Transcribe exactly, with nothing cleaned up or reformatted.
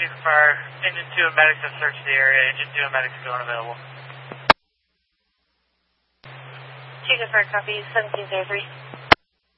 Chief of Fire. Engine two and medics have searched the area. Engine two and medics still unavailable. Chief of Fire, copy seventeen zero three.